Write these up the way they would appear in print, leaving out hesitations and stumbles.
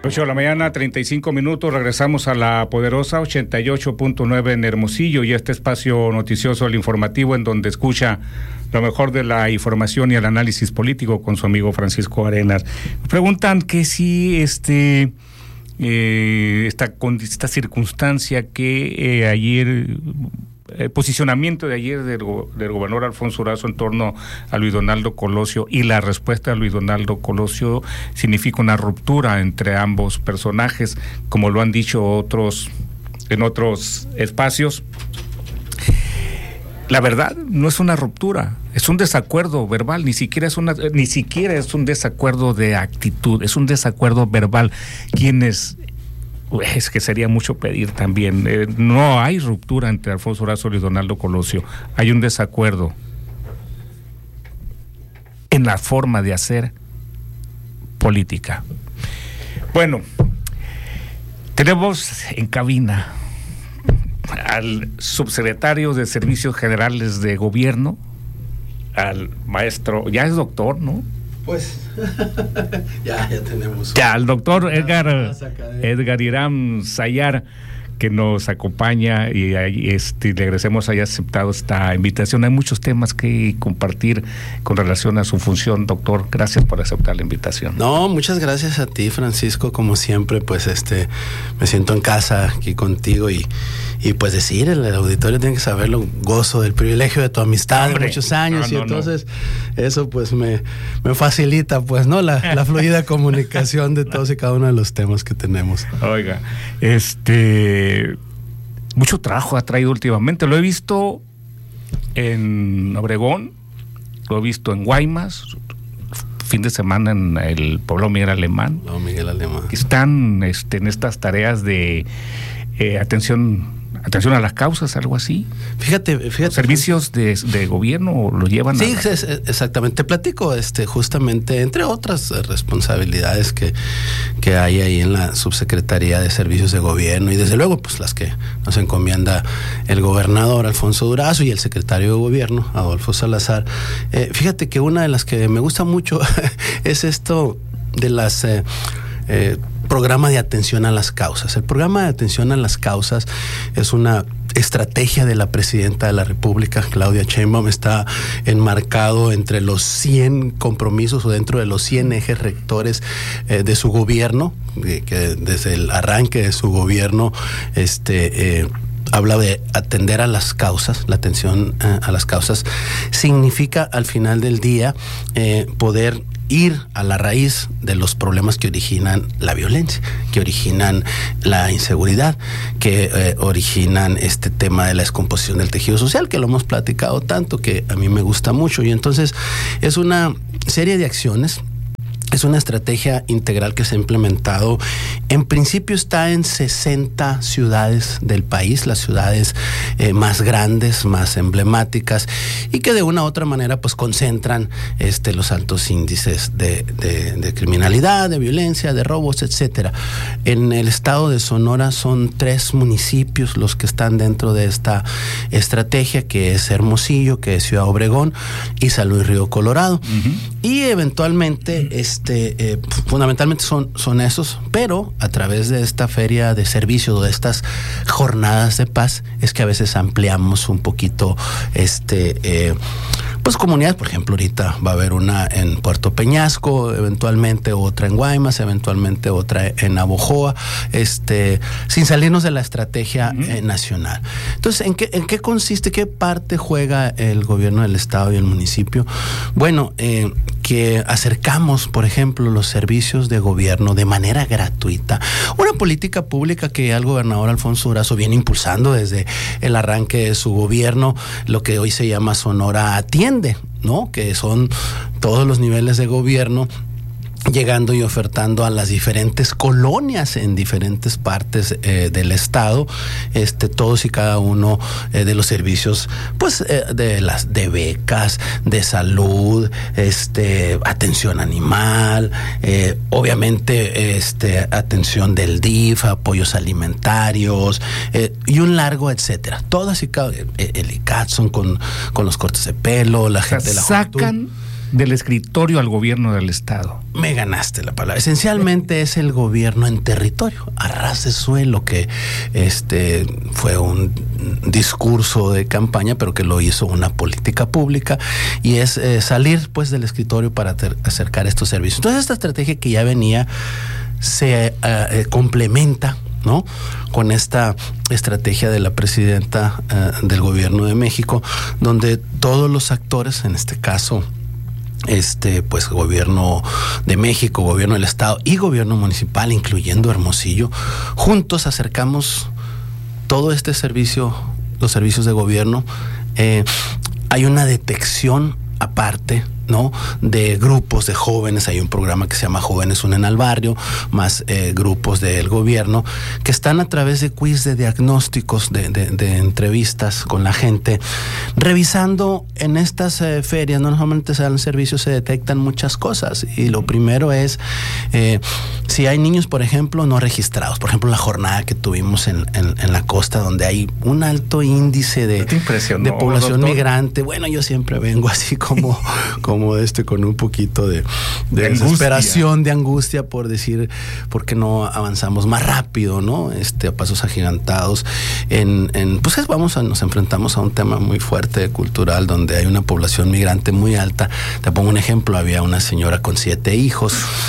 8 de la mañana, 35 minutos, regresamos a la poderosa 88.9 en Hermosillo y este espacio noticioso, el informativo, en donde escucha lo mejor de la información y el análisis político con su amigo Francisco Arenas. Me preguntan que si esta circunstancia que ayer... El posicionamiento de ayer del gobernador Alfonso Durazo en torno a Luis Donaldo Colosio y la respuesta de Luis Donaldo Colosio significa una ruptura entre ambos personajes, como lo han dicho otros en otros espacios. La verdad no es una ruptura, es un desacuerdo verbal, ni siquiera es un desacuerdo de actitud, es un desacuerdo verbal. Es que sería mucho pedir también. No hay ruptura entre Alfonso Durazo y Luis Donaldo Colosio. Hay un desacuerdo en la forma de hacer política. Bueno, tenemos en cabina al subsecretario de Servicios Generales de Gobierno, al maestro, ya es doctor, ¿no? Pues ya tenemos. Ya, el doctor Edgar Hiram Sayar, que nos acompaña y le agradecemos haya aceptado esta invitación. Hay muchos temas que compartir con relación a su función, doctor. Gracias por aceptar la invitación. No, muchas gracias a ti, Francisco. Como siempre, pues me siento en casa aquí contigo y pues decir, el auditorio tiene que saberlo, gozo del privilegio de tu amistad de muchos años y entonces eso pues me facilita pues no la fluida comunicación de todos y cada uno de los temas que tenemos. Oiga, mucho trabajo ha traído últimamente. Lo he visto en Obregón, lo he visto en Guaymas, fin de semana en el pueblo Miguel Alemán. Están en estas tareas de atención a las causas, algo así. Fíjate. ¿Los servicios de gobierno lo llevan? Sí, exactamente. Te platico, justamente, entre otras responsabilidades que hay ahí en la Subsecretaría de Servicios de Gobierno y desde luego, pues las que nos encomienda el gobernador Alfonso Durazo y el secretario de Gobierno, Adolfo Salazar. Fíjate que una de las que me gusta mucho es esto de las... programa de atención a las causas. El programa de atención a las causas es una estrategia de la presidenta de la República, Claudia Sheinbaum. Está enmarcado entre los 100 compromisos o dentro de los 100 ejes rectores de su gobierno, que desde el arranque de su gobierno habla de atender a las causas. La atención a las causas significa al final del día poder ir a la raíz de los problemas que originan la violencia, que originan la inseguridad, que originan este tema de la descomposición del tejido social, que lo hemos platicado tanto, que a mí me gusta mucho. Y entonces es una serie de acciones. Es una estrategia integral que se ha implementado. En principio está en 60 ciudades del país, las ciudades más grandes, más emblemáticas, y que de una u otra manera pues concentran los altos índices de criminalidad, de violencia, de robos, etcétera. En el estado de Sonora son 3 municipios los que están dentro de esta estrategia, que es Hermosillo, que es Ciudad Obregón y San Luis Río Colorado. Uh-huh. Y eventualmente fundamentalmente son esos, pero a través de esta feria de servicios o de estas jornadas de paz es que a veces ampliamos un poquito pues comunidades. Por ejemplo, ahorita va a haber una en Puerto Peñasco, eventualmente otra en Guaymas, eventualmente otra en Navojoa, sin salirnos de la estrategia nacional. Entonces, ¿en qué consiste, qué parte juega el gobierno del estado y el municipio? Bueno, que acercamos, por ejemplo, los servicios de gobierno de manera gratuita. Una política pública que el gobernador Alfonso Durazo viene impulsando desde el arranque de su gobierno, lo que hoy se llama Sonora Atiende, ¿no? Que son todos los niveles de gobierno llegando y ofertando a las diferentes colonias en diferentes partes del estado, todos y cada uno de los servicios, pues de becas, de salud, atención animal, obviamente atención del DIF, apoyos alimentarios y un largo etcétera. Todas y cada el ICATSON con los cortes de pelo, la gente de la juventud. Del escritorio al gobierno del Estado. Me ganaste la palabra. Esencialmente es el gobierno en territorio, a ras de suelo, que fue un discurso de campaña, pero que lo hizo una política pública, y es salir pues del escritorio para acercar estos servicios. Entonces esta estrategia que ya venía se complementa, ¿no?, con esta estrategia de la presidenta del gobierno de México, donde todos los actores, en este caso pues gobierno de México, gobierno del Estado y gobierno municipal, incluyendo Hermosillo, juntos acercamos todo este servicio, los servicios de gobierno. Hay una detección aparte, ¿no?, de grupos de jóvenes. Hay un programa que se llama Jóvenes Unen al Barrio, más grupos del gobierno que están a través de quiz de diagnósticos, de entrevistas con la gente, revisando en estas ferias. No solamente se dan servicios, se detectan muchas cosas, y lo primero es si hay niños, por ejemplo, no registrados. Por ejemplo, la jornada que tuvimos en la costa, donde hay un alto índice de población migrante. Bueno, yo siempre vengo así como con un poquito de desesperación, de angustia, por decir, ¿por qué no avanzamos más rápido, no? A pasos agigantados. Nos enfrentamos a un tema muy fuerte cultural, donde hay una población migrante muy alta. Te pongo un ejemplo: había una señora con 7 hijos,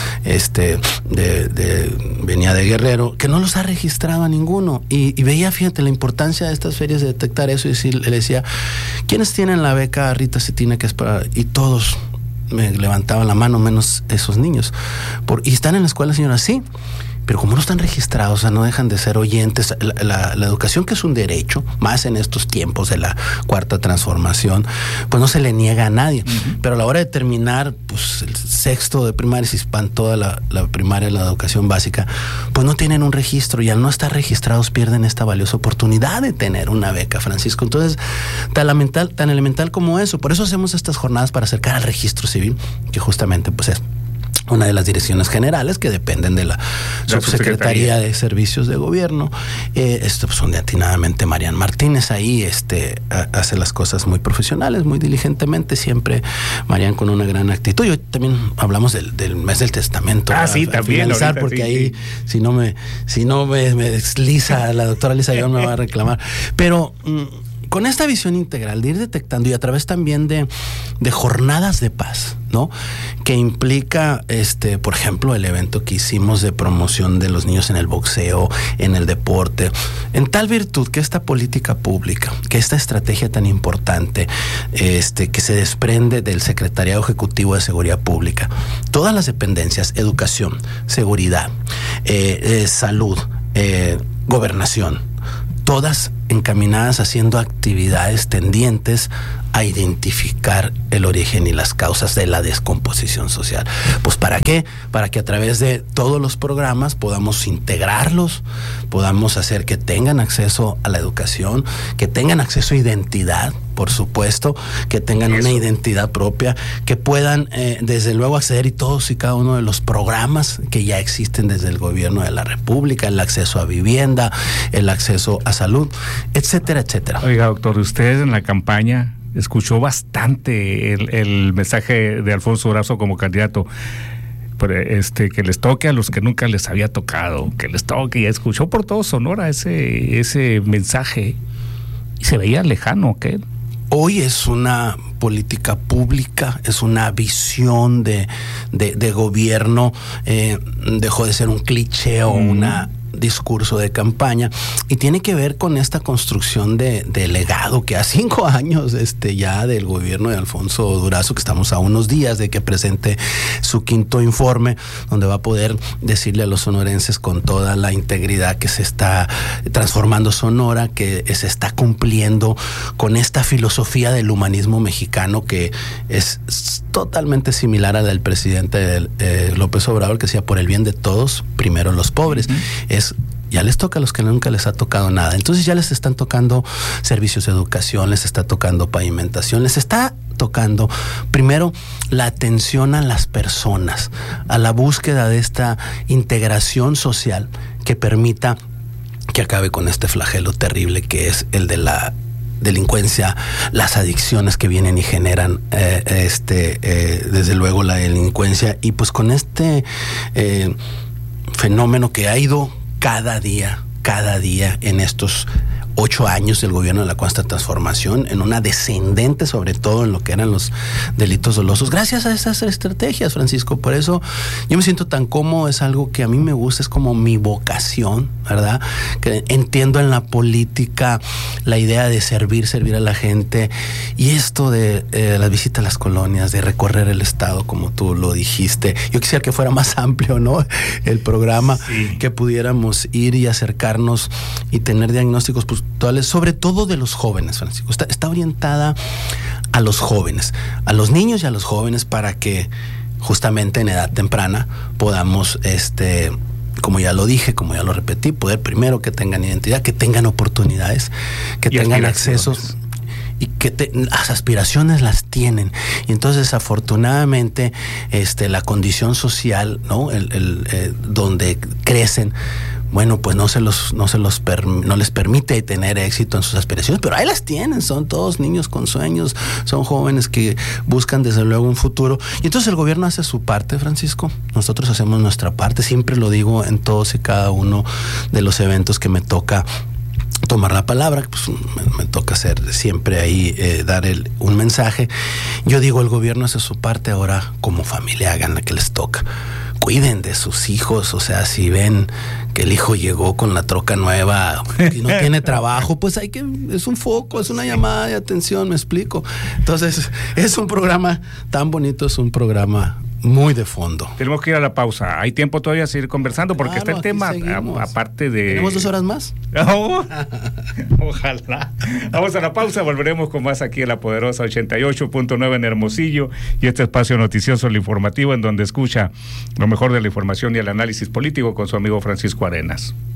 venía de Guerrero, que no los ha registrado a ninguno, y veía, fíjate, la importancia de estas ferias de detectar eso, y le decía, ¿quiénes tienen la beca Rita Cetina, que es para...? Y todos me levantaban la mano, menos esos niños. ¿Y están en la escuela, señora? Sí. Pero como no están registrados, o sea, no dejan de ser oyentes. La educación, que es un derecho, más en estos tiempos de la cuarta transformación, pues no se le niega a nadie. Uh-huh. Pero a la hora de terminar, pues el sexto de primaria, si van toda la primaria, la educación básica, pues no tienen un registro, y al no estar registrados pierden esta valiosa oportunidad de tener una beca, Francisco. Entonces, tan elemental como eso. Por eso hacemos estas jornadas, para acercar al registro civil, que justamente pues es una de las direcciones generales que dependen de la Subsecretaría de Servicios de Gobierno. Son de atinadamente Marian Martínez. Ahí hace las cosas muy profesionales, muy diligentemente, siempre Marian con una gran actitud. Y hoy también hablamos del mes del testamento. Sí, también. Finalizar, porque sí, ahí, sí, si no me desliza la doctora Lisa León, me va a reclamar. Pero con esta visión integral de ir detectando, y a través también de jornadas de paz, ¿no?, que implica, por ejemplo, el evento que hicimos de promoción de los niños en el boxeo, en el deporte, en tal virtud que esta política pública, que esta estrategia tan importante, que se desprende del Secretariado Ejecutivo de Seguridad Pública, todas las dependencias, educación, seguridad, salud, gobernación, todas encaminadas haciendo actividades tendientes a identificar el origen y las causas de la descomposición social. Pues ¿para qué? Para que a través de todos los programas podamos integrarlos, podamos hacer que tengan acceso a la educación, que tengan acceso a identidad, por supuesto, que tengan una identidad propia, que puedan desde luego acceder, y todos y cada uno de los programas que ya existen desde el gobierno de la República, el acceso a vivienda, el acceso a salud, etcétera, etcétera. Oiga, doctor, usted en la campaña escuchó bastante el mensaje de Alfonso Durazo como candidato, que les toque a los que nunca les había tocado, que les toque, y escuchó por todo Sonora ese mensaje, y se veía lejano, ¿qué? Hoy es una política pública, es una visión de gobierno, dejó de ser un cliché o una discurso de campaña, y tiene que ver con esta construcción de legado que a 5 años ya del gobierno de Alfonso Durazo, que estamos a unos días de que presente su 5º informe, donde va a poder decirle a los sonorenses con toda la integridad que se está transformando Sonora, que se está cumpliendo con esta filosofía del humanismo mexicano, que es totalmente similar a la del presidente López Obrador, que decía: por el bien de todos, primero los pobres. Ya les toca a los que nunca les ha tocado nada. Entonces ya les están tocando servicios de educación, les está tocando pavimentación, les está tocando primero la atención a las personas, a la búsqueda de esta integración social que permita que acabe con este flagelo terrible que es el de la delincuencia, las adicciones que vienen y generan desde luego la delincuencia, y pues con este fenómeno que ha ido cada día en estos 8 años del gobierno de la Cuarta Transformación, en una descendente, sobre todo en lo que eran los delitos dolosos, gracias a esas estrategias, Francisco. Por eso yo me siento tan cómodo, es algo que a mí me gusta, es como mi vocación, ¿verdad? Que entiendo en la política la idea de servir a la gente, y esto de las visitas a las colonias, de recorrer el estado, como tú lo dijiste. Yo quisiera que fuera más amplio, ¿no?, el programa, sí, que pudiéramos ir y acercarnos y tener diagnósticos puntuales, sobre todo de los jóvenes, Francisco. Está orientada a los jóvenes, a los niños y a los jóvenes, para que justamente en edad temprana podamos, como ya lo dije, como ya lo repetí, poder primero que tengan identidad, que tengan oportunidades, que tengan accesos, y que las aspiraciones las tienen. Y entonces, afortunadamente, la condición social, ¿no?, donde crecen, bueno, pues no les permite tener éxito en sus aspiraciones, pero ahí las tienen. Son todos niños con sueños, son jóvenes que buscan desde luego un futuro. Y entonces el gobierno hace su parte, Francisco. Nosotros hacemos nuestra parte. Siempre lo digo en todos y cada uno de los eventos que me toca tomar la palabra, pues me toca hacer siempre ahí, dar un mensaje. Yo digo, el gobierno hace su parte, ahora como familia hagan la que les toca. Cuiden de sus hijos, o sea, si ven que el hijo llegó con la troca nueva y no tiene trabajo, pues es un foco, es una llamada de atención, me explico. Entonces, es un programa tan bonito, es un programa muy de fondo. Tenemos que ir a la pausa. Hay tiempo todavía de seguir conversando, porque está el tema, aparte de... ¿Tenemos 2 horas más? Oh, ojalá. Vamos a la pausa, volveremos con más aquí en La Poderosa 88.9 en Hermosillo, y este espacio noticioso, el informativo, en donde escucha lo mejor de la información y el análisis político con su amigo Francisco Arenas.